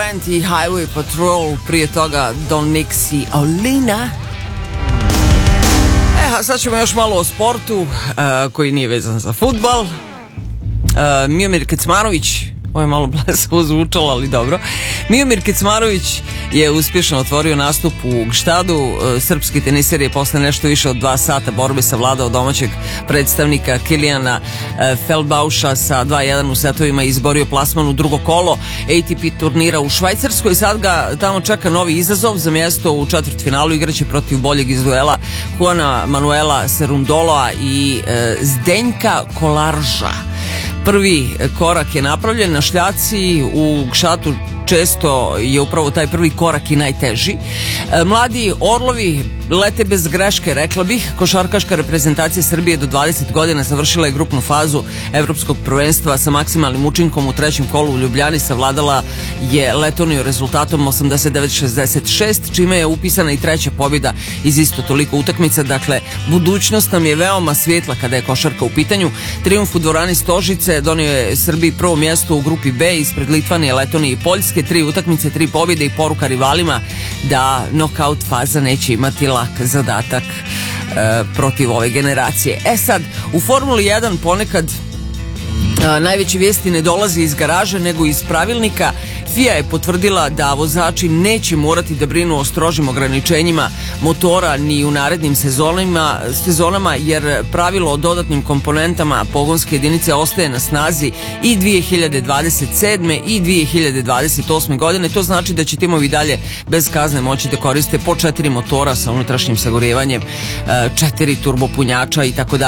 Grant i Highway Patrol, prije toga Don Nix i Olina. A sad ćemo još malo o sportu koji nije vezan za fudbal. Miomir Kecmanović, ovo je malo blesavo zvučalo, ali dobro. Miomir Kecmanović je uspješno otvorio nastup u Gštadu. Srpski teniser je posle nešto više od 2 sata borbe savladao domaćeg predstavnika Kilijana Feldbauša sa 2-1 u setovima i izborio plasman u drugo kolo ATP turnira u Švajcarskoj. Sad ga tamo čeka novi izazov za mjesto u četvrtfinalu. Igraće protiv boljeg iz duela Juana Manuela Serundoloa i Zdenjka Kolarža. Prvi korak je napravljen na šljaci. U Gšatu često je upravo taj prvi korak i najteži. Mladi orlovi lete bez greške, rekla bih. Košarkaška reprezentacija Srbije do 20 godina završila je grupnu fazu Evropskog prvenstva sa maksimalnim učinkom u trećem kolu u Ljubljani. Savladala je Letoniju rezultatom 89-66, čime je upisana i treća pobjeda iz isto toliko utakmica. Dakle, budućnost nam je veoma svijetla kada je košarka u pitanju. Trijumf u dvorani Stožice donio je Srbiji prvo mjesto u grupi B ispred Litvanije, Letonije i Poljske. 3 utakmice, 3 pobjede i poruka rivalima da nokaut faza neće imati lak zadatak protiv ove generacije. Sad, u Formuli 1 ponekad najveće vijesti ne dolazi iz garaže nego iz pravilnika. FIA je potvrdila da vozači neće morati da brinu o strožim ograničenjima motora ni u narednim sezonama, jer pravilo o dodatnim komponentama pogonske jedinice ostaje na snazi i 2027. i 2028. godine. To znači da će timovi dalje bez kazne moći da koriste po 4 motora sa unutrašnjim sagorijevanjem, 4 turbopunjača itd.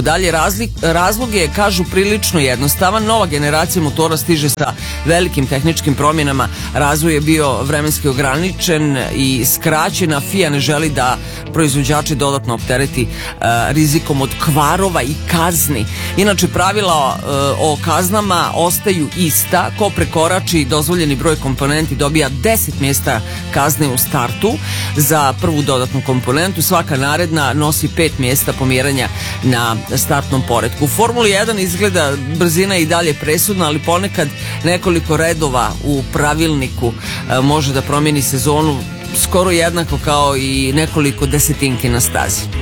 Razlog je, kažu, prilično jednostavan. Nova generacija motora stiže sa velikim tehničkim promjenama. Razvoj je bio vremenski ograničen i skraćen, a FIA ne želi da proizvođači dodatno optereti rizikom od kvarova i kazni. Inače, pravila o kaznama ostaju ista. Ko prekorači dozvoljeni broj komponenti dobija 10 mjesta kazne u startu za prvu dodatnu komponentu. Svaka naredna nosi 5 mjesta pomjeranja na startnom poretku. U Formuli 1 izgleda brzina i dalje presudna, ali ponekad nekoliko redova u pravilniku može da promijeni sezonu skoro jednako kao i nekoliko desetinki na stazi.